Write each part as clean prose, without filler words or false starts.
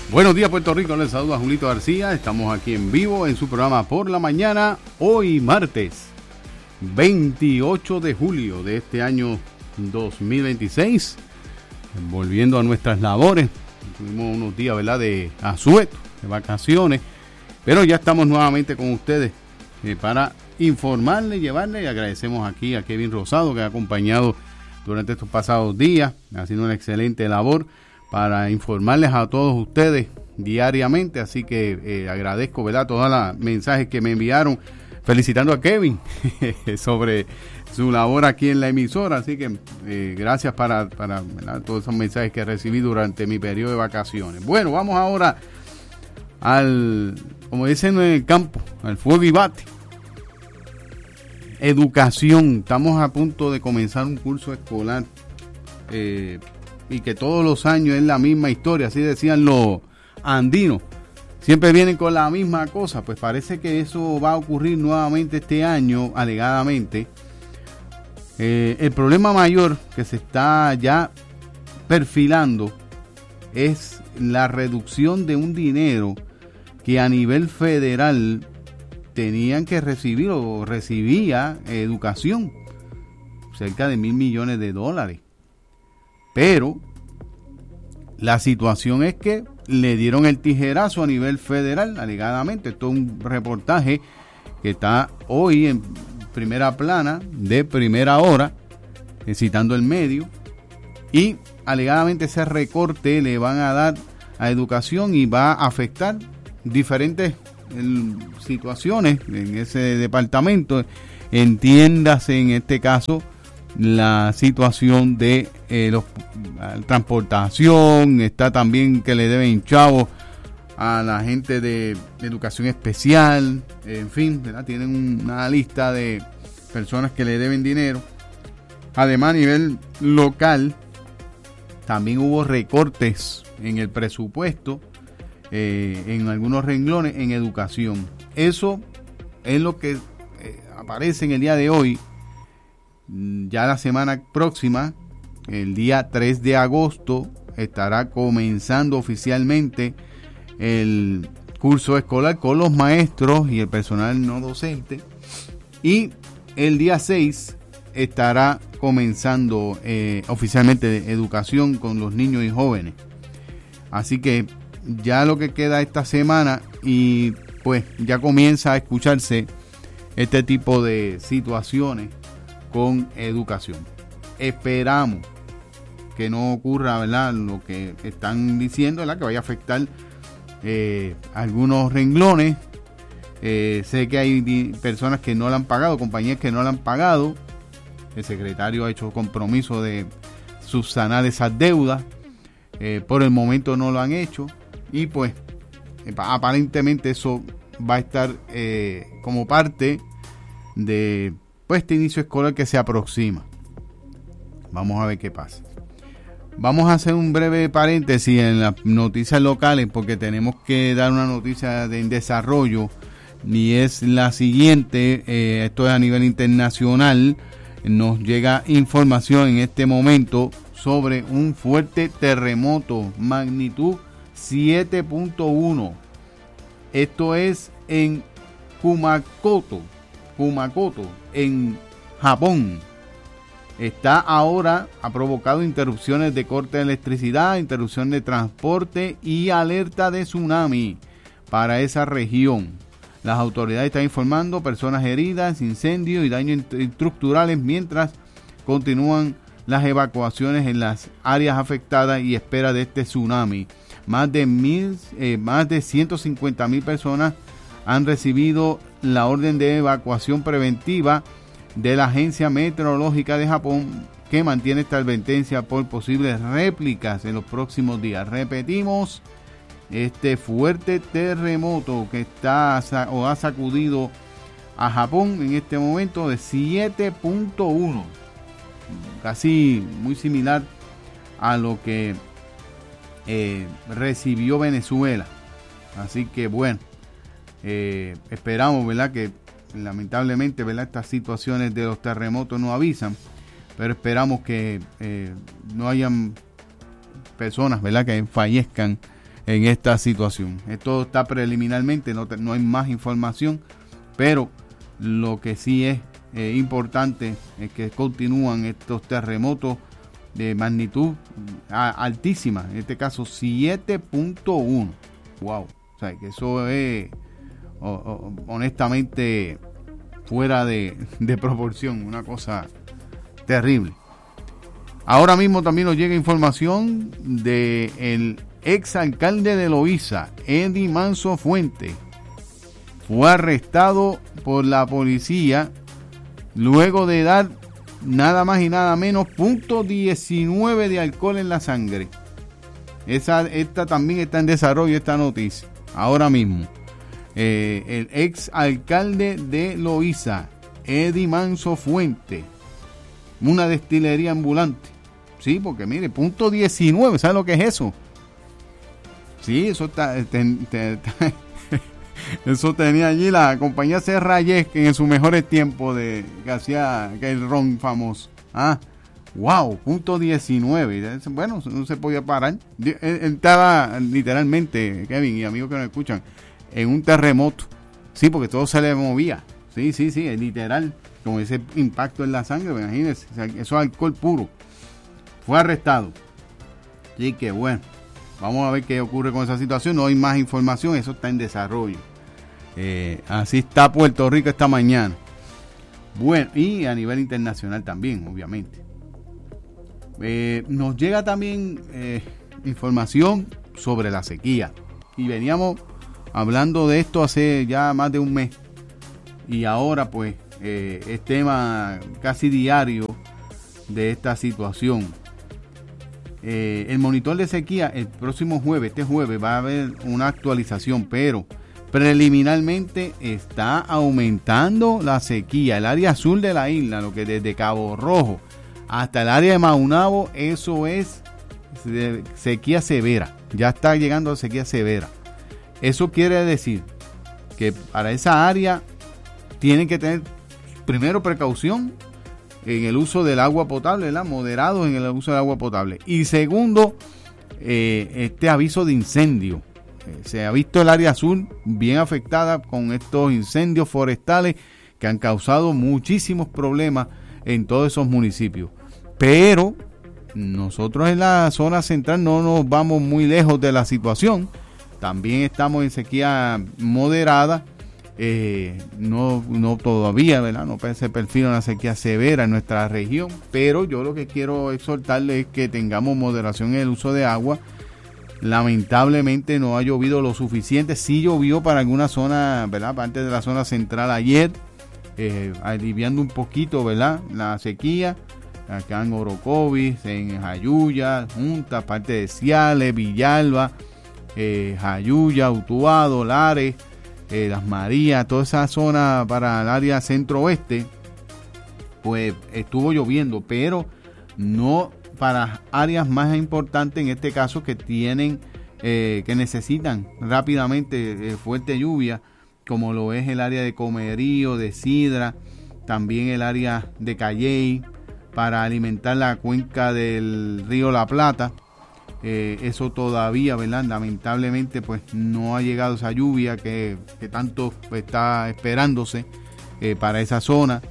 Buenos días, Puerto Rico, les saluda Julito García. Estamos aquí en vivo en su programa Por la Mañana, hoy martes 28 de julio de este año 2026. Volviendo a nuestras labores, tuvimos unos días, ¿verdad?, de asueto, de vacaciones, pero ya estamos nuevamente con ustedes para informarles, llevarles, y agradecemos aquí a Kevin Rosado, que ha acompañado durante estos pasados días, haciendo una excelente labor para informarles a todos ustedes diariamente. Así que agradezco, ¿verdad?, todos los mensajes que me enviaron felicitando a Kevin sobre su labor aquí en la emisora. Así que gracias para ¿verdad?, todos esos mensajes que recibí durante mi periodo de vacaciones. Bueno, vamos ahora como dicen en el campo, al fuego y bate. Educación. Estamos a punto de comenzar un curso escolar y que todos los años es la misma historia, así decían los andinos, siempre vienen con la misma cosa. Pues parece que eso va a ocurrir nuevamente este año, alegadamente. El problema mayor que se está ya perfilando es la reducción de un dinero que a nivel federal tenían que recibir o recibía educación, cerca de $1,000 millones. Pero la situación es que le dieron el tijerazo a nivel federal, alegadamente. Esto es un reportaje que está hoy en primera plana, de primera hora, citando el medio. Y alegadamente ese recorte le van a dar a educación y va a afectar diferentes situaciones en ese departamento. Entiéndase en este caso la situación de la transportación. Está también que le deben chavos a la gente de educación especial, en fin, ¿verdad? Tienen una lista de personas que le deben dinero. Además, a nivel local también hubo recortes en el presupuesto, en algunos renglones en educación. Eso es lo que aparece en el día de hoy. Ya la semana próxima, el día 3 de agosto, estará comenzando oficialmente el curso escolar con los maestros y el personal no docente. Y el día 6 estará comenzando oficialmente educación con los niños y jóvenes. Así que ya lo que queda esta semana, y pues ya comienza a escucharse este tipo de situaciones con educación. Esperamos que no ocurra, ¿verdad?, lo que están diciendo, ¿verdad?, que vaya a afectar algunos renglones. Sé que hay personas que no le han pagado, compañías que no le han pagado. El secretario ha hecho compromiso de subsanar esas deudas. Por el momento no lo han hecho, y pues aparentemente eso va a estar como parte de este inicio escolar que se aproxima. Vamos a ver qué pasa. Vamos a hacer un breve paréntesis en las noticias locales, porque tenemos que dar una noticia en desarrollo, y es la siguiente. Esto es a nivel internacional. Nos llega información en este momento sobre un fuerte terremoto, magnitud 7.1. Esto es en Kumamoto, en Japón. Ha provocado interrupciones de corte de electricidad, interrupción de transporte y alerta de tsunami para esa región. Las autoridades están informando personas heridas, incendios y daños estructurales, mientras continúan las evacuaciones en las áreas afectadas y espera de este tsunami. Más de 150,000 personas han recibido la orden de evacuación preventiva de la Agencia Meteorológica de Japón, que mantiene esta advertencia por posibles réplicas en los próximos días. Repetimos, este fuerte terremoto que ha sacudido a Japón en este momento, de 7.1, casi muy similar a lo que recibió Venezuela. Así que bueno, esperamos, ¿verdad?, que lamentablemente, ¿verdad?, estas situaciones de los terremotos no avisan, pero esperamos que no hayan personas, ¿verdad?, que fallezcan en esta situación. Esto está preliminarmente, no hay más información, pero lo que sí es importante es que continúan estos terremotos de magnitud altísima, en este caso 7.1. Wow, o sea que eso es honestamente fuera de proporción, una cosa terrible. Ahora mismo también nos llega información de el ex alcalde de Loíza, Eddie Manso Fuente. Fue arrestado por la policía luego de dar nada más y nada menos .19 de alcohol en la sangre. Esta también está en desarrollo, esta noticia, ahora mismo. El ex alcalde de Loíza, Eddie Manso Fuente, una destilería ambulante. Sí, porque mire, .19, ¿sabe lo que es eso? Sí, eso está... Eso tenía allí la compañía Serrayes, que en sus mejores tiempos que hacía el ron famoso. Wow, .19. Bueno, no se podía parar. Él estaba literalmente, Kevin y amigos que nos escuchan, en un terremoto. Sí, porque todo se le movía. Sí, es literal. Con ese impacto en la sangre, imagínense. Eso es alcohol puro. Fue arrestado. Así que bueno, vamos a ver qué ocurre con esa situación. No hay más información, eso está en desarrollo. Así está Puerto Rico esta mañana. Bueno, y a nivel internacional también, obviamente. Nos llega también información sobre la sequía. Y veníamos hablando de esto hace ya más de un mes. Y ahora pues es tema casi diario de esta situación. El monitor de sequía el próximo jueves, este jueves, va a haber una actualización, pero preliminarmente está aumentando la sequía. El área sur de la isla, lo que desde Cabo Rojo hasta el área de Maunabo, eso es sequía severa. Ya está llegando a sequía severa. Eso quiere decir que para esa área tienen que tener primero precaución en el uso del agua potable, ¿verdad? Moderados en el uso del agua potable. Y segundo, este aviso de incendio. Se ha visto el área sur bien afectada con estos incendios forestales que han causado muchísimos problemas en todos esos municipios. Pero nosotros en la zona central no nos vamos muy lejos de la situación. También estamos en sequía moderada. No todavía, ¿verdad? No se perfila una sequía severa en nuestra región. Pero yo lo que quiero exhortarles es que tengamos moderación en el uso de agua. Lamentablemente no ha llovido lo suficiente. Sí llovió para alguna zona, ¿verdad? Parte de la zona central ayer, aliviando un poquito, ¿verdad? La sequía. Acá en Orocovis, en Jayuya, Junta, parte de Ciales, Villalba, Jayuya, Utuado, Lares, Las Marías, toda esa zona para el área centro-oeste, pues estuvo lloviendo, pero no para áreas más importantes, en este caso que tienen, que necesitan rápidamente fuerte lluvia, como lo es el área de Comerío, de Sidra, también el área de Calley, para alimentar la cuenca del río La Plata. Eso todavía, ¿verdad? Lamentablemente pues no ha llegado esa lluvia que tanto está esperándose para esa zona.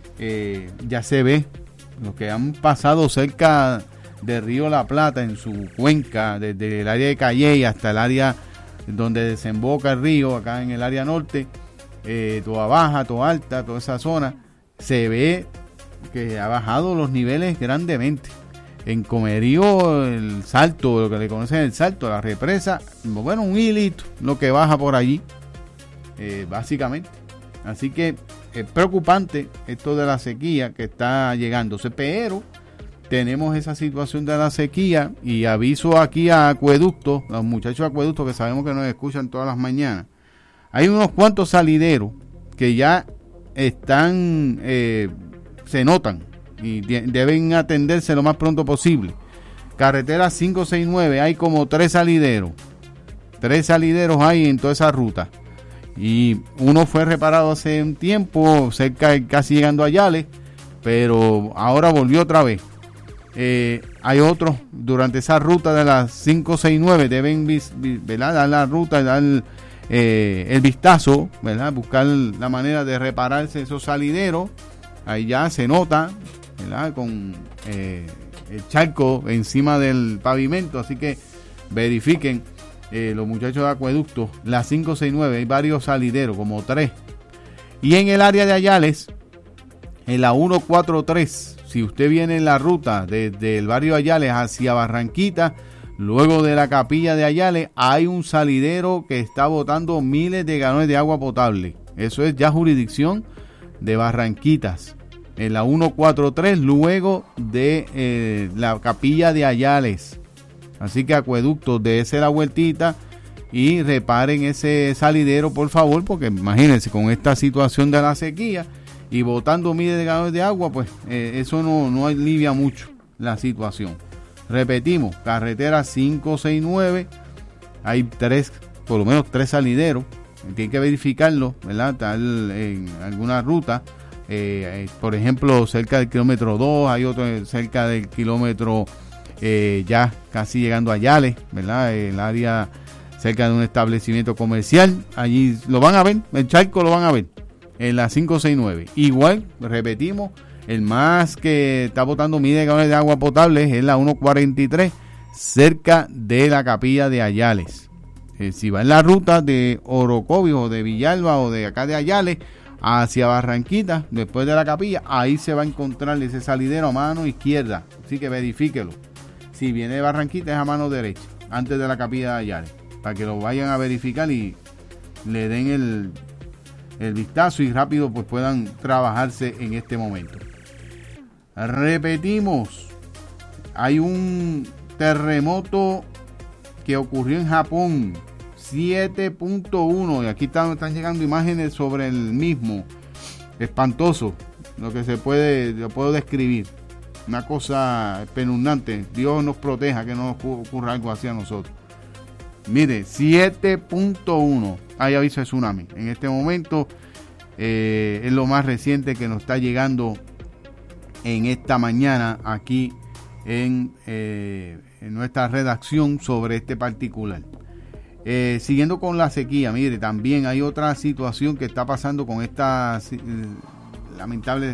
Ya se ve los que han pasado cerca del río La Plata en su cuenca, desde el área de Calley hasta el área donde desemboca el río, acá en el área norte, toda baja, toda alta, toda esa zona, se ve que ha bajado los niveles grandemente. En Comerío, el Salto, lo que le conocen el Salto, la represa, bueno, un hilito lo que baja por allí, básicamente. Así que es preocupante esto de la sequía que está llegándose, pero tenemos esa situación de la sequía y aviso aquí a Acueducto, los muchachos de Acueducto que sabemos que nos escuchan todas las mañanas. Hay unos cuantos salideros que ya están, se notan y deben atenderse lo más pronto posible. Carretera 569, hay como 3 salideros hay en toda esa ruta. Y uno fue reparado hace un tiempo, cerca, casi llegando a Yales, pero ahora volvió otra vez. Hay otros durante esa ruta de las 569 deben, ¿verdad?, dar la ruta, dar el vistazo, ¿verdad?, buscar la manera de repararse esos salideros. Ahí ya se nota, ¿verdad?, con el charco encima del pavimento, así que verifiquen los muchachos de acueductos. La 569 hay varios salideros, como 3. Y en el área de Ayales, en la 143, si usted viene en la ruta desde el barrio Ayales hacia Barranquita, luego de la capilla de Ayales, hay un salidero que está botando miles de galones de agua potable. Eso es ya jurisdicción de Barranquitas. En la 143, luego de la capilla de Ayales. Así que acueductos, dése la vueltita y reparen ese salidero, por favor, porque imagínense, con esta situación de la sequía y botando miles de galones de agua, pues eso no alivia mucho la situación. Repetimos, carretera 569, hay por lo menos 3 salideros, tienen que verificarlo, ¿verdad? Tal en alguna ruta, por ejemplo, cerca del kilómetro 2, hay otro cerca del kilómetro ya casi llegando a Ayales, ¿verdad? El área cerca de un establecimiento comercial, allí lo van a ver, el charco lo van a ver, en la 569. Igual, repetimos, el más que está botando miles de galones de agua potable es la 143, cerca de la capilla de Ayales. Si va en la ruta de Orocovis o de Villalba o de acá de Ayales hacia Barranquita, después de la capilla, ahí se va a encontrar ese salidero a mano izquierda, así que verifíquelo. Si viene de Barranquita es a mano derecha, antes de la capilla de Ayales, para que lo vayan a verificar y le den el vistazo y rápido pues puedan trabajarse en este momento. Repetimos, hay un terremoto que ocurrió en Japón, 7.1, y aquí están llegando imágenes sobre el mismo, espantoso, lo puedo describir, una cosa espeluznante. Dios nos proteja que no nos ocurra algo así a nosotros. Mire, 7.1, hay aviso de tsunami. En este momento es lo más reciente que nos está llegando en esta mañana aquí en nuestra redacción sobre este particular. Siguiendo con la sequía, mire, también hay otra situación que está pasando con esta lamentable,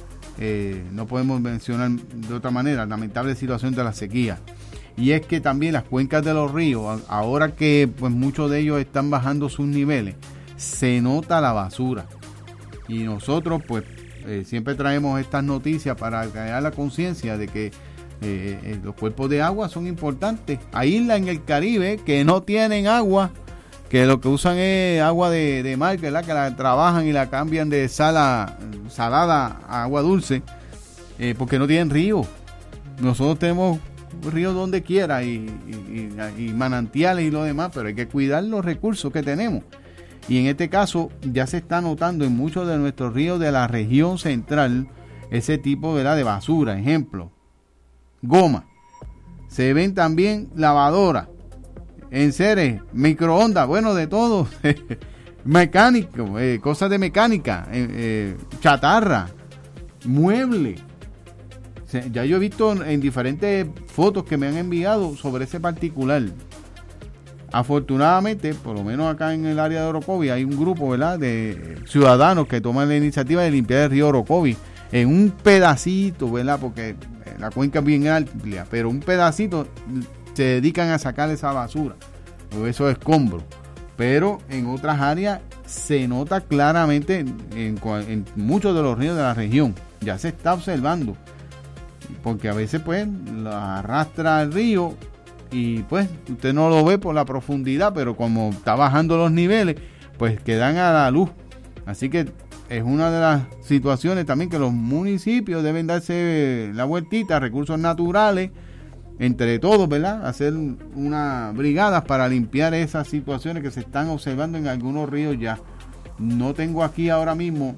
no podemos mencionar de otra manera, lamentable situación de la sequía. Y es que también las cuencas de los ríos, ahora que pues muchos de ellos están bajando sus niveles, se nota la basura. Y nosotros pues siempre traemos estas noticias para crear la conciencia de que los cuerpos de agua son importantes. Hay islas en el Caribe que no tienen agua, que lo que usan es agua de mar, ¿verdad?, que la trabajan y la cambian de salada a agua dulce, porque no tienen río. Nosotros tenemos ríos donde quiera y manantiales y lo demás, pero hay que cuidar los recursos que tenemos. Y en este caso ya se está notando en muchos de nuestros ríos de la región central ese tipo, ¿verdad?, de basura. Ejemplo, goma. Se ven también lavadoras, enseres, microondas, bueno, de todo. Mecánico, cosas de mecánica, chatarra, muebles. Ya yo he visto en diferentes fotos que me han enviado sobre ese particular. Afortunadamente, por lo menos acá en el área de Orocovis, hay un grupo, ¿verdad?, de ciudadanos que toman la iniciativa de limpiar el río Orocovis en un pedacito, ¿verdad?, porque la cuenca es bien amplia, pero un pedacito se dedican a sacar esa basura o esos escombros. Pero en otras áreas se nota claramente en muchos de los ríos de la región. Ya se está observando, porque a veces pues lo arrastra el río y pues usted no lo ve por la profundidad, pero como está bajando los niveles, pues quedan a la luz. Así que es una de las situaciones también que los municipios deben darse la vueltita, recursos naturales, entre todos, ¿verdad?, hacer unas brigadas para limpiar esas situaciones que se están observando en algunos ríos ya. No tengo aquí ahora mismo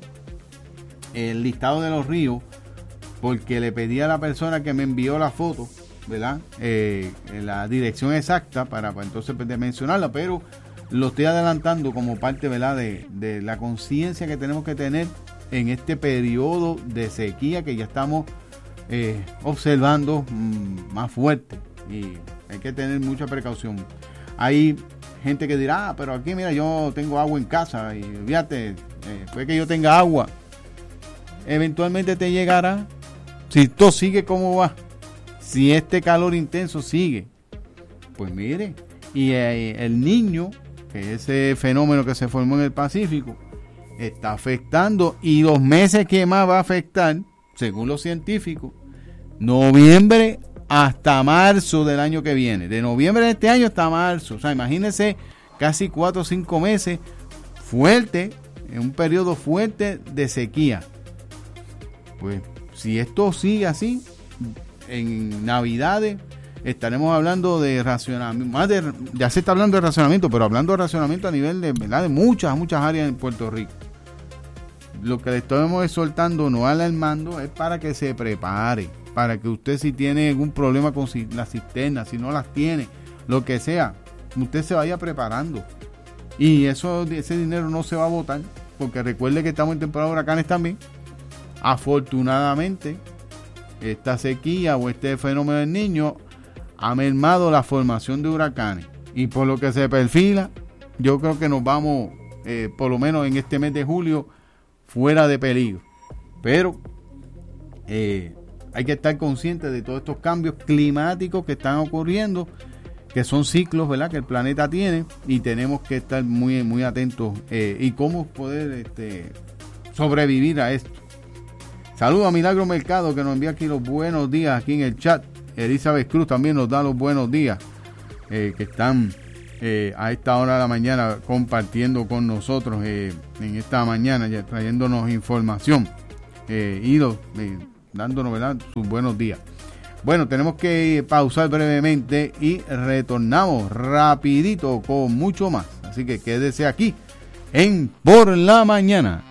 el listado de los ríos, porque le pedí a la persona que me envió la foto, ¿verdad?, la dirección exacta para entonces de mencionarla, pero lo estoy adelantando como parte, ¿verdad?, de la conciencia que tenemos que tener en este periodo de sequía que ya estamos observando más fuerte, y hay que tener mucha precaución. Hay gente que dirá, pero aquí mira, yo tengo agua en casa y fíjate, puede que yo tenga agua, eventualmente te llegará. Si todo sigue como va, si este calor intenso sigue, pues mire, y el Niño, que es ese fenómeno que se formó en el Pacífico, está afectando, y los meses que más va a afectar, según los científicos, noviembre hasta marzo del año que viene, de noviembre de este año hasta marzo. O sea, imagínense, casi 4 o 5 meses fuerte, en un periodo fuerte de sequía. Pues si esto sigue así, en Navidades estaremos hablando de racionamiento, ya se está hablando de racionamiento, pero hablando de racionamiento a nivel de, ¿verdad?, de muchas áreas en Puerto Rico. Lo que le estamos exhortando, no alarmando, es para que se prepare, para que usted, si tiene algún problema con las cisternas, si no las tiene, lo que sea, usted se vaya preparando. Y ese dinero no se va a botar, porque recuerde que estamos en temporada de huracanes también. Afortunadamente, esta sequía o este fenómeno del Niño ha mermado la formación de huracanes, y por lo que se perfila, yo creo que nos vamos, por lo menos en este mes de julio, fuera de peligro. Pero hay que estar conscientes de todos estos cambios climáticos que están ocurriendo, que son ciclos, ¿verdad?, que el planeta tiene, y tenemos que estar muy atentos y cómo poder sobrevivir a esto. Saludos a Milagro Mercado, que nos envía aquí los buenos días aquí en el chat. Elizabeth Cruz también nos da los buenos días, que están a esta hora de la mañana compartiendo con nosotros en esta mañana, ya trayéndonos información y dándonos, ¿verdad?, sus buenos días. Bueno, tenemos que pausar brevemente y retornamos rapidito con mucho más. Así que quédese aquí en Por la Mañana.